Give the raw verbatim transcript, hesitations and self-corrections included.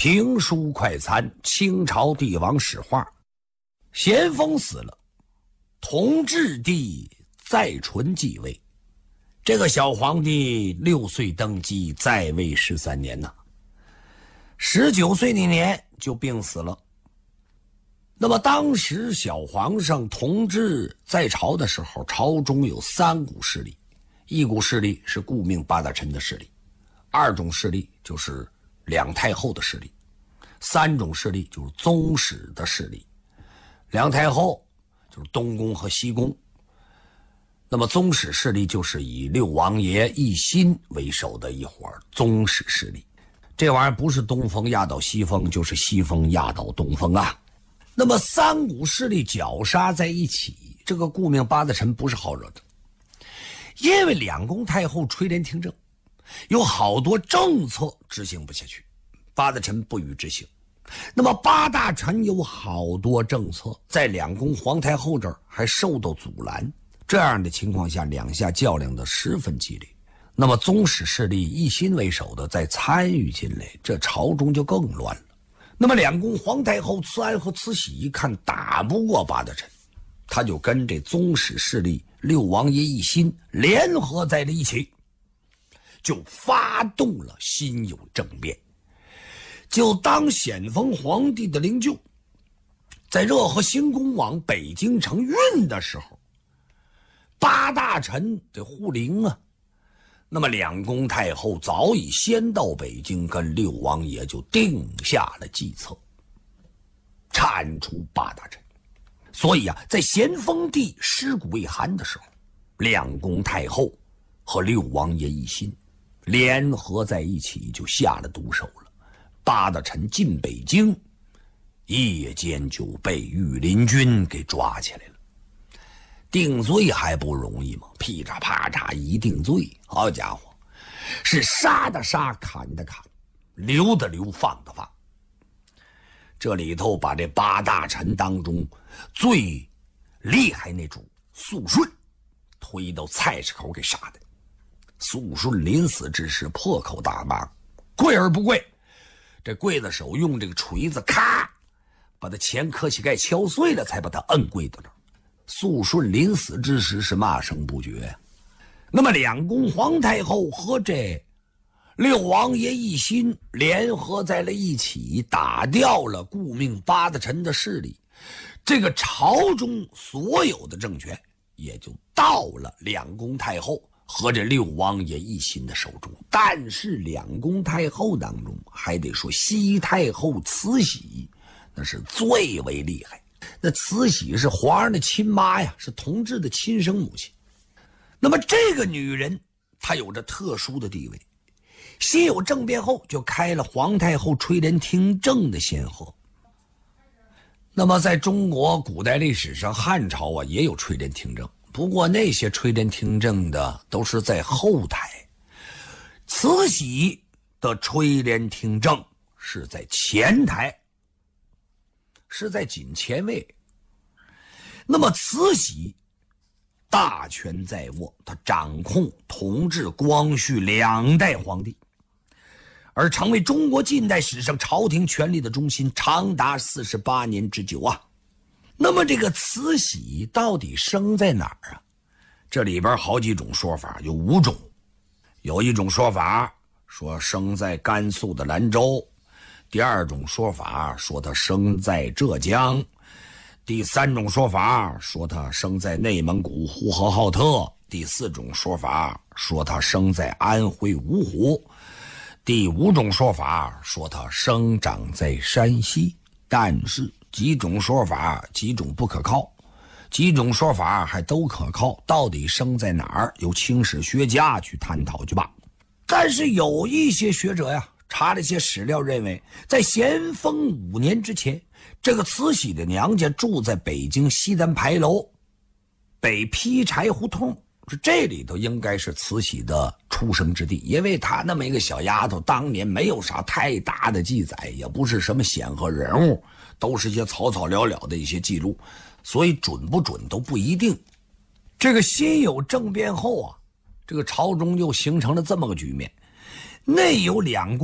评书快餐，清朝帝王史话。咸丰死了，同治帝载淳继位。这个小皇帝六岁登基，在位十三年呐。十九岁那年就病死了。那么当时小皇上同治在朝的时候，朝中有三股势力，一股势力是顾命八大臣的势力，二种势力就是两太后的势力，三种势力就是宗室的势力。两太后就是东宫和西宫，那么宗室势力就是以六王爷奕欣为首的一伙宗室势力。这玩意儿不是东风压倒西风，就是西风压倒东风啊。那么三股势力绞杀在一起，这个顾命八大臣不是好惹的。因为两宫太后垂帘听政，有好多政策执行不下去，八大臣不予执行。那么八大臣有好多政策在两宫皇太后这儿还受到阻拦，这样的情况下，两下较量的十分激烈。那么宗室势力奕欣为首的再参与进来，这朝中就更乱了。那么两宫皇太后慈安和慈禧一看打不过八大臣，他就跟这宗室势力六王爷奕欣联合在了一起，就发动了辛酉政变。就当咸丰皇帝的灵柩在热河行宫往北京城运的时候，八大臣得护灵啊。那么两宫太后早已先到北京，跟六王爷就定下了计策，铲除八大臣。所以啊，在咸丰帝尸骨未寒的时候，两宫太后和六王爷奕欣联合在一起，就下了毒手了。八大臣进北京，夜间就被御林军给抓起来了。定罪还不容易吗？噼嚓啪嚓一定罪，好家伙，是杀的杀，砍的砍，留的留，放的放。这里头把这八大臣当中最厉害那主肃顺推到菜市口给杀的。肃顺临死之时破口大骂，跪而不跪，这刽子手用这个锤子咔把他前磕膝盖敲碎了，才把他摁跪到那儿。肃顺临死之时是骂声不绝。那么两宫皇太后和这六王爷奕欣联合在了一起，打掉了顾命八大臣的势力，这个朝中所有的政权也就到了两宫太后和这六王爷奕欣的手中。但是两宫太后当中还得说西太后慈禧，那是最为厉害。那慈禧是皇上的亲妈呀，是同治的亲生母亲。那么这个女人她有着特殊的地位，辛酉政变后就开了皇太后垂帘听政的先河。那么在中国古代历史上，汉朝啊也有垂帘听政，不过那些垂帘听政的都是在后台，慈禧的垂帘听政是在前台，是在紧前位。那么慈禧大权在握，她掌控同治、光绪两代皇帝，而成为中国近代史上朝廷权力的中心，长达四十八年之久啊。那么这个慈禧到底生在哪儿啊？这里边好几种说法，有五种。有一种说法说生在甘肃的兰州，第二种说法说他生在浙江，第三种说法说他生在内蒙古呼和浩特，第四种说法说他生在安徽芜湖，第五种说法说他生长在山西。但是几种说法几种不可靠，几种说法还都可靠，到底生在哪儿由清史学家去探讨去吧。但是有一些学者呀查了些史料，认为在咸丰五年之前，这个慈禧的娘家住在北京西单牌楼北劈柴胡同，这里头应该是慈禧的出生之地。因为她那么一个小丫头，当年没有啥太大的记载，也不是什么显赫人物，都是一些草草了了的一些记录，所以准不准都不一定。这个辛酉政变后啊，这个朝中又形成了这么个局面，内有两